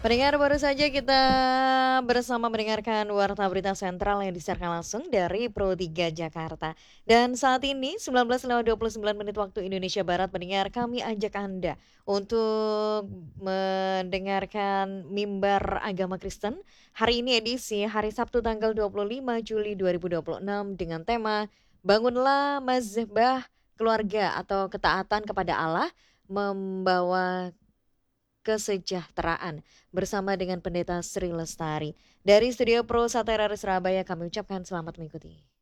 Pendengar, baru saja kita bersama mendengarkan Warta Berita Sentral yang disiarkan langsung dari Pro 3 Jakarta. Dan saat ini 19:29 waktu Indonesia Barat, pendengar, kami ajak Anda untuk mendengarkan Mimbar Agama Kristen. Hari ini edisi hari Sabtu tanggal 25 Juli 2026 dengan tema Bangunlah Mazbah Keluarga atau Ketaatan kepada Allah membawa kesejahteraan bersama dengan Pendeta Sri Lestari. Dari Studio Pro Satera Surabaya kami ucapkan selamat mengikuti.